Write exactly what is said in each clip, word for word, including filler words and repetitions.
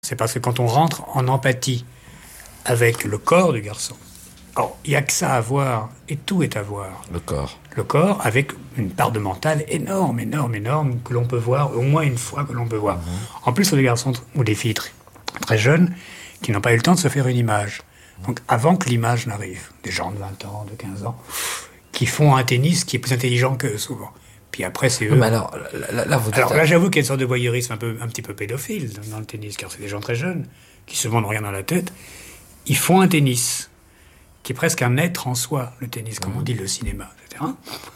C'est parce que quand on rentre en empathie avec le corps du garçon, alors, il n'y a que ça à voir, et tout est à voir. Le corps. Le corps, avec une part de mental énorme, énorme, énorme, que l'on peut voir, au moins une fois que l'on peut voir. Mmh. En plus, sur des garçons ou des filles très, très jeunes, qui n'ont pas eu le temps de se faire une image. Donc, avant que l'image n'arrive, des gens de vingt ans, de quinze ans, qui font un tennis qui est plus intelligent qu'eux, souvent. Puis après, c'est eux. Mais alors, là, là, vous alors là, j'avoue qu'il y a une sorte de voyeurisme un, peu, un petit peu pédophile dans le tennis, car c'est des gens très jeunes, qui souvent n'ont rien dans la tête. Ils font un tennis qui est presque un être en soi, le tennis, comme on dit, le cinéma, et cetera.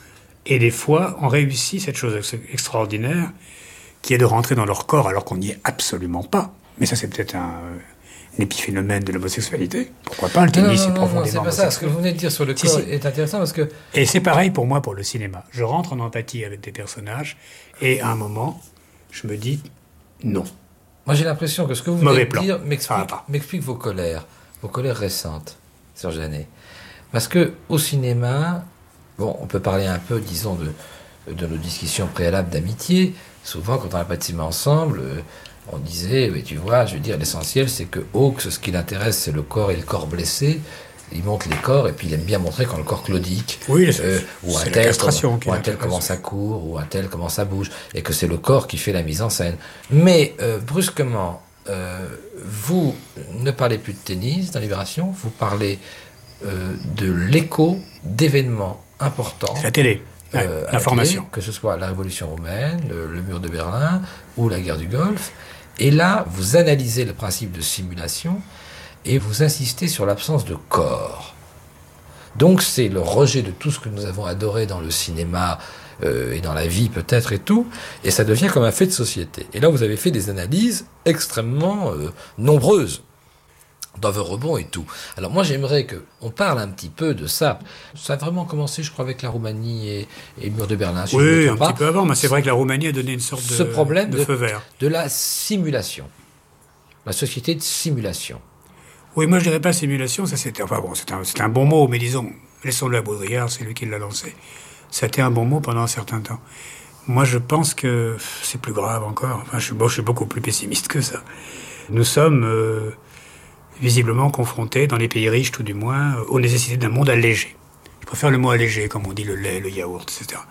Et des fois, on réussit cette chose extraordinaire qui est de rentrer dans leur corps alors qu'on n'y est absolument pas. Mais ça, c'est peut-être un, un épiphénomène de l'homosexualité. Pourquoi pas, le tennis non, non, est profondément non, c'est pas ça. Ce que vous venez de dire sur le si, corps si. est intéressant parce que... Et c'est pareil pour moi pour le cinéma. Je rentre en empathie avec des personnages et à un moment, je me dis non. Moi, j'ai l'impression que ce que vous venez de dire m'explique, ah, m'explique vos colères, vos colères récentes. Serge Janet. Parce que au cinéma, bon, on peut parler un peu, disons, de, de nos discussions préalables d'amitié. Souvent, quand on n'a pas de cinéma ensemble, on disait, oui, tu vois, je veux dire, l'essentiel, c'est que Hawks, ce qui l'intéresse, c'est le corps et le corps blessé. Il montre les corps et puis il aime bien montrer quand le corps claudique. Oui, c'est, euh, ou c'est un tel, la castration. Ou un tel comment ça court, ou un tel comment ça bouge, et que c'est le corps qui fait la mise en scène. Mais euh, brusquement, euh, vous ne parlez plus de tennis dans Libération, vous parlez euh, de l'écho d'événements importants. C'est la télé, euh, l'information. La télé, que ce soit la Révolution roumaine, le, le mur de Berlin ou la guerre du Golfe. Et là, vous analysez le principe de simulation et vous insistez sur l'absence de corps. Donc c'est le rejet de tout ce que nous avons adoré dans le cinéma euh, et dans la vie peut-être et tout, et ça devient comme un fait de société. Et là vous avez fait des analyses extrêmement euh, nombreuses, dans vos rebonds et tout. Alors moi j'aimerais qu'on parle un petit peu de ça. Ça a vraiment commencé je crois avec la Roumanie et, et le mur de Berlin. Si oui, je me trompe un pas. petit peu avant, mais c'est vrai que la Roumanie a donné une sorte de, ce problème de, de feu vert. De la simulation. La société de simulation. Oui, moi je dirais pas simulation, ça c'était, enfin bon, c'est un, c'est un bon mot, mais disons, laissons-le à Baudrillard, c'est lui qui l'a lancé. C'était un bon mot pendant un certain temps. Moi je pense que c'est plus grave encore, enfin je suis, bon, je suis beaucoup plus pessimiste que ça. Nous sommes euh, visiblement confrontés, dans les pays riches tout du moins, aux nécessités d'un monde allégé. Je préfère le mot allégé, comme on dit le lait, le yaourt, et cetera.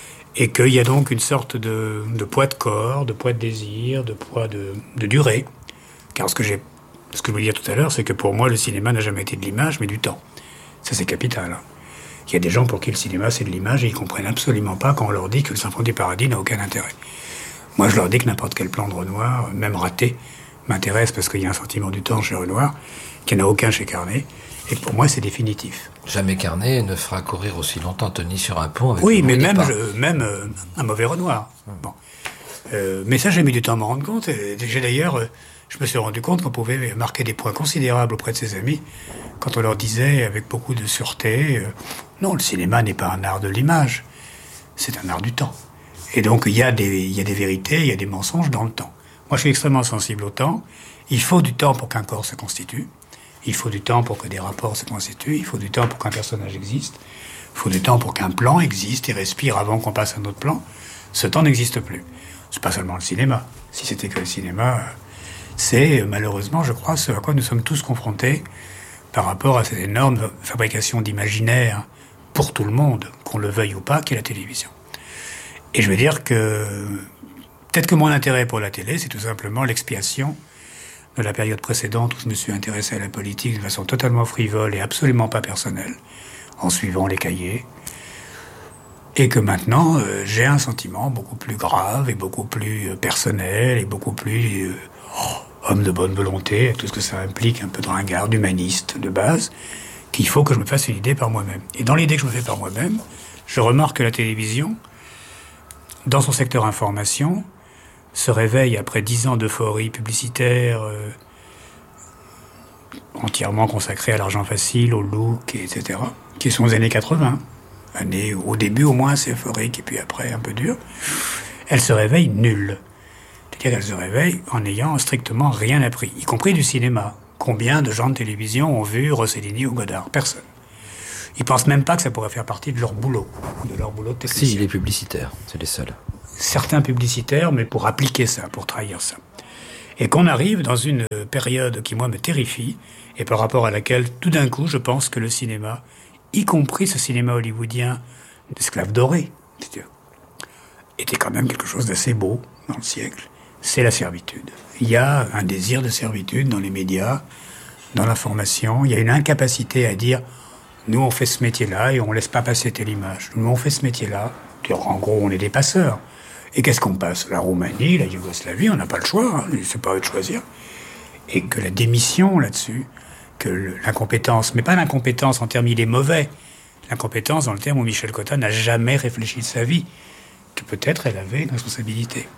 Et qu'il y a donc une sorte de, de poids de corps, de poids de désir, de poids de, de durée. Car ce que j'ai Ce que je voulais dire tout à l'heure, c'est que pour moi, le cinéma n'a jamais été de l'image, mais du temps. Ça, c'est capital. Hein. Il y a des gens pour qui le cinéma, c'est de l'image, et ils comprennent absolument pas quand on leur dit que le Symphonie du Paradis n'a aucun intérêt. Moi, je leur dis que n'importe quel plan de Renoir, même raté, m'intéresse parce qu'il y a un sentiment du temps chez Renoir, qu'il n'y en a aucun chez Carnet, et pour moi, c'est définitif. Jamais Carnet ne fera courir aussi longtemps Tony sur un pont avec oui, mais même, je, même euh, un mauvais Renoir. Hum. Bon. Euh, mais ça, j'ai mis du temps à m'en rendre compte, et j'ai d'ailleurs... Euh, je me suis rendu compte qu'on pouvait marquer des points considérables auprès de ses amis quand on leur disait avec beaucoup de sûreté euh, non, le cinéma n'est pas un art de l'image, c'est un art du temps. Et donc il y a des, il y a des vérités, il y a des mensonges dans le temps. Moi je suis extrêmement sensible au temps. Il faut du temps pour qu'un corps se constitue, il faut du temps pour que des rapports se constituent, il faut du temps pour qu'un personnage existe, il faut du temps pour qu'un plan existe et respire avant qu'on passe à un autre plan. Ce temps n'existe plus. C'est pas seulement le cinéma. Si c'était que le cinéma... Euh, c'est malheureusement, je crois, ce à quoi nous sommes tous confrontés par rapport à cette énorme fabrication d'imaginaire pour tout le monde, qu'on le veuille ou pas, qu'est la télévision. Et je veux dire que peut-être que mon intérêt pour la télé, c'est tout simplement l'expiation de la période précédente où je me suis intéressé à la politique de façon totalement frivole et absolument pas personnelle, en suivant les cahiers, et que maintenant, euh, j'ai un sentiment beaucoup plus grave et beaucoup plus euh, personnel et beaucoup plus... Euh, oh, homme de bonne volonté, tout ce que ça implique, un peu de ringard, d'humaniste, de base, qu'il faut que je me fasse une idée par moi-même. Et dans l'idée que je me fais par moi-même, je remarque que la télévision, dans son secteur information, se réveille après dix ans d'euphorie publicitaire, euh, entièrement consacrée à l'argent facile, au look, et cetera, qui sont aux années quatre-vingts. Années, au début au moins assez euphorique, et puis après un peu dur. Elle se réveille nulle. C'est-à-dire qu'elle se réveille en n'ayant strictement rien appris, y compris du cinéma. Combien de gens de télévision ont vu Rossellini ou Godard? Personne. Ils pensent même pas que ça pourrait faire partie de leur boulot, de leur boulot de technicien. Si, les publicitaires, c'est les seuls. Certains publicitaires, mais pour appliquer ça, pour trahir ça. Et qu'on arrive dans une période qui, moi, me terrifie, et par rapport à laquelle, tout d'un coup, je pense que le cinéma, y compris ce cinéma hollywoodien d'esclaves dorés, était quand même quelque chose d'assez beau dans le siècle. C'est la servitude. Il y a un désir de servitude dans les médias, dans l'information. Il y a une incapacité à dire « nous, on fait ce métier-là et on ne laisse pas passer telle image. Nous, on fait ce métier-là. » En gros, on est des passeurs. Et qu'est-ce qu'on passe? La Roumanie, la Yougoslavie, on n'a pas le choix. Hein, c'est pas eux de choisir. Et que la démission là-dessus, que l'incompétence, mais pas l'incompétence en termes il est mauvais, l'incompétence dans le terme où Michel Cotta n'a jamais réfléchi de sa vie, que peut-être elle avait une responsabilité.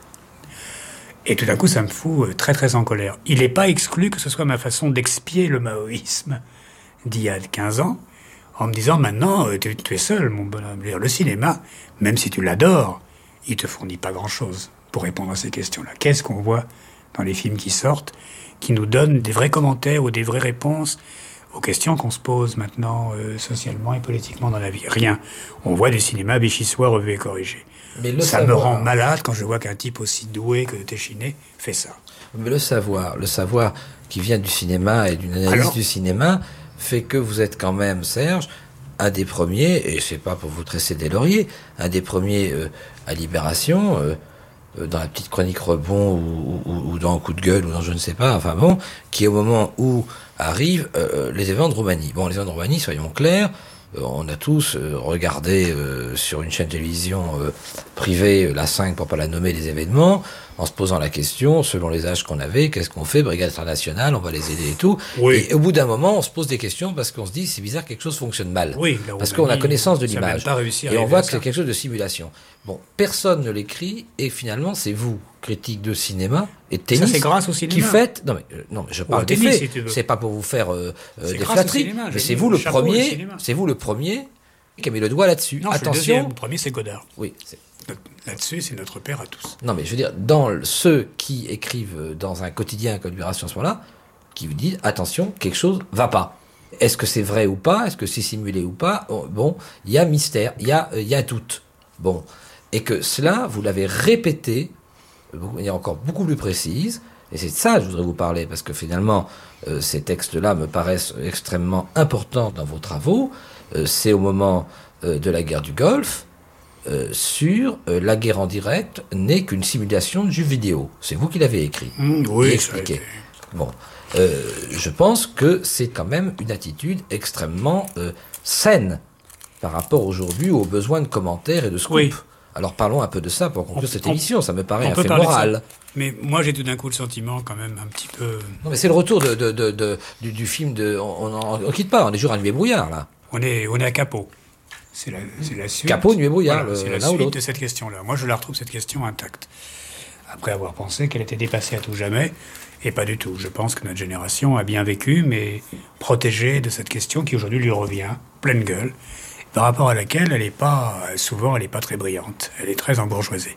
Et tout d'un coup, ça me fout très très en colère. Il n'est pas exclu que ce soit ma façon d'expier le maoïsme d'il y a quinze ans, en me disant maintenant, tu, tu es seul, mon bonhomme. Le cinéma, même si tu l'adores, il te fournit pas grand-chose pour répondre à ces questions-là. Qu'est-ce qu'on voit dans les films qui sortent, qui nous donnent des vrais commentaires ou des vraies réponses aux questions qu'on se pose maintenant euh, socialement et politiquement dans la vie? Rien. On voit du cinéma vichysois revu et corrigé. Mais le ça savoir... me rend malade quand je vois qu'un type aussi doué que Téchiné fait ça. Mais le savoir, le savoir qui vient du cinéma et d'une analyse Alors, du cinéma fait que vous êtes quand même, Serge, un des premiers, et c'est pas pour vous tresser des lauriers, un des premiers euh, à Libération, euh, dans la petite chronique Rebond ou, ou, ou dans Coup de gueule ou dans je ne sais pas, enfin bon, qui est au moment où arrivent euh, les événements de Roumanie. Bon, les événements de Roumanie, soyons clairs, euh, on a tous euh, regardé euh, sur une chaîne de télévision euh, privée, euh, la cinq pour pas la nommer, les événements, en se posant la question, selon les âges qu'on avait, qu'est-ce qu'on fait, brigade internationale, on va les aider et tout. Oui. Et au bout d'un moment, on se pose des questions parce qu'on se dit, c'est bizarre, quelque chose fonctionne mal. Oui, parce qu'on a connaissance de l'image. Et on voit que c'est quelque chose de simulation. Bon, personne ne l'écrit, et finalement, c'est vous, critique de cinéma et de tennis, ça, c'est grâce au cinéma. Qui faites... Non, mais, euh, non, mais je parle des faits. Si c'est pas pour vous faire euh, euh, des flatteries. Cinéma, mais c'est vous le premier, c'est vous le premier qui a mis le doigt là-dessus. Non, attention. Le premier, c'est Godard. Oui, c'est... Là-dessus, c'est notre père à tous. Non, mais je veux dire, dans ceux qui écrivent dans un quotidien comme Libération à ce moment-là, qui vous disent, attention, quelque chose va pas. Est-ce que c'est vrai ou pas? Est-ce que c'est simulé ou pas? Bon, il y a mystère, il y a, il y a doute. Bon. Et que cela, vous l'avez répété de manière encore beaucoup plus précise, et c'est de ça que je voudrais vous parler, parce que finalement, euh, ces textes-là me paraissent extrêmement importants dans vos travaux. Euh, c'est au moment euh, de la guerre du Golfe, Euh, sur euh, la guerre en direct n'est qu'une simulation de jeu vidéo. C'est vous qui l'avez écrit. Mmh, oui, expliqué. Été... Bon, euh, je pense que c'est quand même une attitude extrêmement euh, saine par rapport aujourd'hui aux besoins de commentaires et de scoop. Oui. Alors parlons un peu de ça pour conclure on, cette on, émission. Ça me paraît un fait moral. Mais moi j'ai tout d'un coup le sentiment quand même un petit peu. Non mais c'est le retour de, de, de, de du, du film de. On ne quitte pas. On est toujours à Nuit et Brouillard là. On est on est à Capot. C'est la, c'est la suite. Capot, Nuit et Brouillard. Voilà, c'est la suite de cette question-là. Moi, je la retrouve, cette question, intacte. Après avoir pensé qu'elle était dépassée à tout jamais, et pas du tout. Je pense que notre génération a bien vécu, mais protégée de cette question qui, aujourd'hui, lui revient, pleine gueule, par rapport à laquelle elle est pas, souvent, elle n'est pas très brillante. Elle est très embourgeoisée.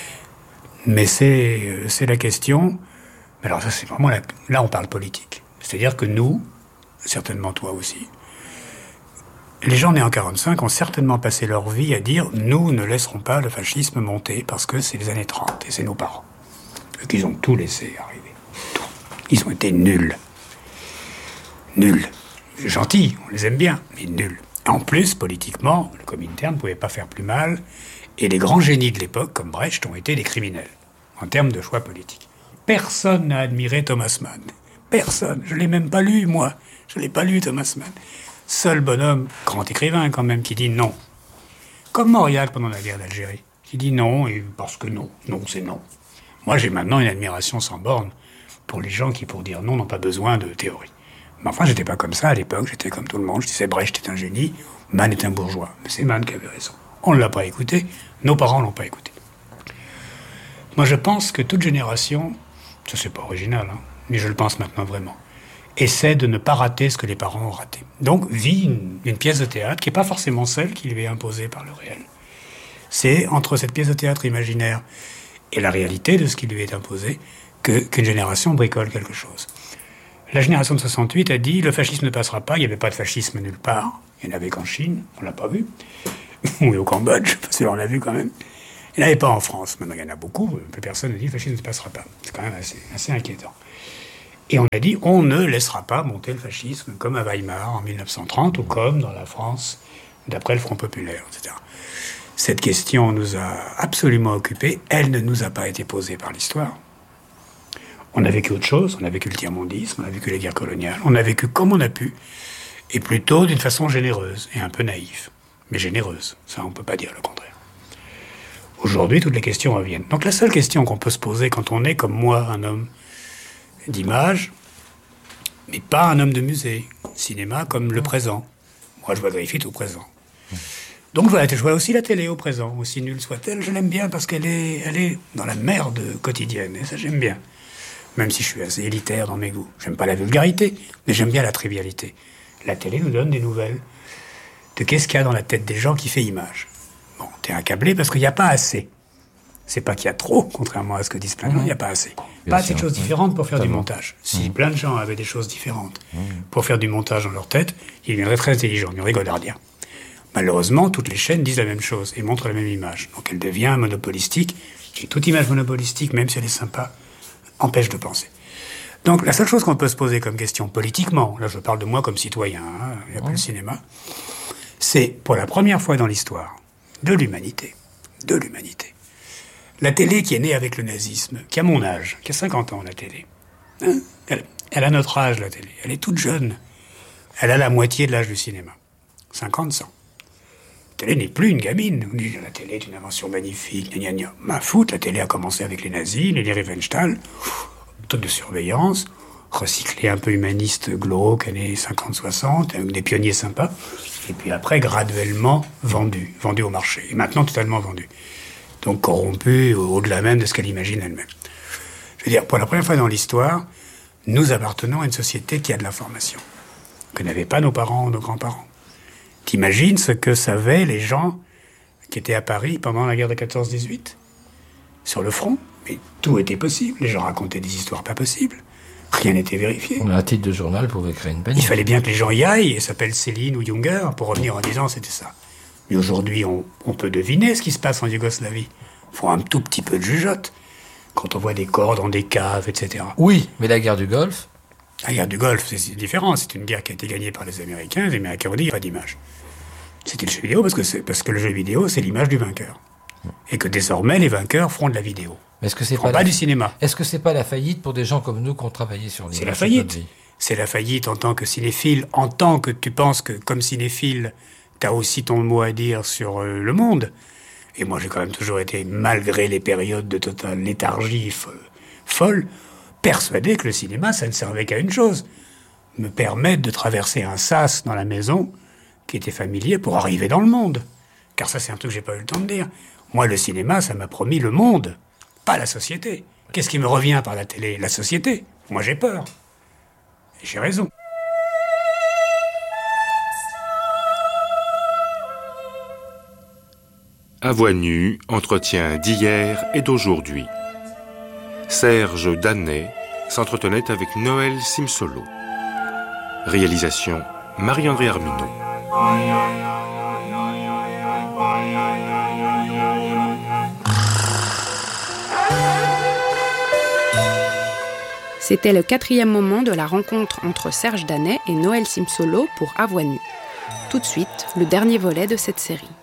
Mais c'est, c'est la question... Alors ça, c'est vraiment... La, là, on parle politique. C'est-à-dire que nous, certainement toi aussi... Les gens nés en quarante-cinq ont certainement passé leur vie à dire « Nous ne laisserons pas le fascisme monter parce que c'est les années trente et c'est nos parents. » Qu'ils ont tout laissé arriver. Tout. Ils ont été nuls. Nuls. Gentils, on les aime bien, mais nuls. En plus, politiquement, le Comintern ne pouvait pas faire plus mal et les grands génies de l'époque, comme Brecht, ont été des criminels en termes de choix politiques. Personne n'a admiré Thomas Mann. Personne. Je ne l'ai même pas lu, moi. Je ne l'ai pas lu, Thomas Mann. Seul bonhomme, grand écrivain quand même, qui dit non. Comme Mauriac pendant la guerre d'Algérie, qui dit non, et parce que non. Non, c'est non. Moi, j'ai maintenant une admiration sans borne pour les gens qui, pour dire non, n'ont pas besoin de théorie. Mais enfin, j'étais pas comme ça à l'époque, j'étais comme tout le monde. Je disais, Brecht est un génie, Mann est un bourgeois. Mais c'est Mann qui avait raison. On ne l'a pas écouté, nos parents ne l'ont pas écouté. Moi, je pense que toute génération, ça c'est pas original, hein, mais je le pense maintenant vraiment, essaie de ne pas rater ce que les parents ont raté. Donc, vit une, une pièce de théâtre qui n'est pas forcément celle qui lui est imposée par le réel. C'est entre cette pièce de théâtre imaginaire et la réalité de ce qui lui est imposé que, qu'une génération bricole quelque chose. La génération de soixante-huit a dit « Le fascisme ne passera pas », il n'y avait pas de fascisme nulle part. Il n'y en avait qu'en Chine, on ne l'a pas vu. Ou au Cambodge, parce qu'on l'a vu quand même. Il n'y en avait pas en France. Maintenant, il y en a beaucoup. Plus personne ne dit le fascisme ne passera pas. C'est quand même assez, assez inquiétant. Et on a dit, on ne laissera pas monter le fascisme comme à Weimar en mille neuf cent trente ou comme dans la France d'après le Front populaire, et cetera. Cette question nous a absolument occupés. Elle ne nous a pas été posée par l'histoire. On a vécu autre chose. On a vécu le tiers-mondisme, on a vécu les guerres coloniales. On a vécu comme on a pu, et plutôt d'une façon généreuse et un peu naïve. Mais généreuse, ça on ne peut pas dire le contraire. Aujourd'hui, toutes les questions reviennent. Donc la seule question qu'on peut se poser quand on est, comme moi, un homme d'image, mais pas un homme de musée, cinéma comme le présent. Moi, je vois Griffith au présent. Donc voilà, je vois aussi la télé au présent, aussi nulle soit-elle, je l'aime bien parce qu'elle est, elle est dans la merde quotidienne, et ça j'aime bien. Même si je suis assez élitaire dans mes goûts. J'aime pas la vulgarité, mais j'aime bien la trivialité. La télé nous donne des nouvelles de qu'est-ce qu'il y a dans la tête des gens qui fait image. Bon, t'es accablé parce qu'il n'y a pas assez. C'est pas qu'il y a trop, contrairement à ce que disent plein de gens, il n'y a pas assez. Bien pas assez de choses différentes pour faire Totalement. du montage. Si mmh. plein de gens avaient des choses différentes mmh. pour faire du montage dans leur tête, ils viendraient très intelligents, ils rigolardien. Malheureusement, toutes les chaînes disent la même chose et montrent la même image. Donc elle devient monopolistique, et toute image monopolistique, même si elle est sympa, empêche de penser. Donc la seule chose qu'on peut se poser comme question politiquement, là je parle de moi comme citoyen, hein, il n'y a pas le cinéma, c'est pour la première fois dans l'histoire de l'humanité, de l'humanité, la télé qui est née avec le nazisme, qui a mon âge, qui a cinquante ans la télé, hein, elle, elle a notre âge la télé, elle est toute jeune, elle a la moitié de l'âge du cinéma, cinquante, cent. La télé n'est plus une gamine. On dit la télé est une invention magnifique, gna gna gna. Ma fout, la télé a commencé avec les nazis, les Riefenstahl, méthode de surveillance, recyclé un peu humaniste glauque, années cinquante soixante, avec des pionniers sympas, et puis après graduellement vendu, vendu au marché, et maintenant totalement vendu. Donc corrompu au-delà même de ce qu'elle imagine elle-même. Je veux dire, pour la première fois dans l'histoire, nous appartenons à une société qui a de l'information, que n'avaient pas nos parents ou nos grands-parents. T'imagines ce que savaient les gens qui étaient à Paris pendant la guerre de quatorze dix-huit ? Sur le front, mais tout était possible. Les gens racontaient des histoires pas possibles. Rien n'était vérifié. Un titre de journal pouvait créer une panique. Il fallait bien que les gens y aillent, et s'appellent Céline ou Junger, pour revenir en disant c'était ça. Mais aujourd'hui, on, on peut deviner ce qui se passe en Yougoslavie. Il faut un tout petit peu de jugeote. Quand on voit des corps dans des caves, et cetera. Oui, mais la guerre du Golfe... La guerre du Golfe, c'est différent. C'est une guerre qui a été gagnée par les Américains. Les Américains ont dit, il n'y a pas d'image. C'était le jeu vidéo parce que, c'est, parce que le jeu vidéo, c'est l'image du vainqueur. Et que désormais, les vainqueurs feront de la vidéo. Mais est-ce que c'est pas, pas la... la... du cinéma. Est-ce que c'est pas la faillite pour des gens comme nous qui ont travaillé sur l'image ? C'est la faillite. C'est la faillite en tant que cinéphile, en tant que tu penses que, comme cinéphile, t'as aussi ton mot à dire sur euh, le monde. Et moi, j'ai quand même toujours été, malgré les périodes de totale léthargie f- folle, persuadé que le cinéma, ça ne servait qu'à une chose. Me permettre de traverser un sas dans la maison qui était familier pour arriver dans le monde. Car ça, c'est un truc que j'ai pas eu le temps de dire. Moi, le cinéma, ça m'a promis le monde, pas la société. Qu'est-ce qui me revient par la télé ? La société. Moi, j'ai peur. Et j'ai raison. À voix nue, entretien d'hier et d'aujourd'hui. Serge Danet s'entretenait avec Noël Simsolo. Réalisation Marie-André Arminaud. C'était le quatrième moment de la rencontre entre Serge Danet et Noël Simsolo pour À voix nue. Tout de suite, le dernier volet de cette série.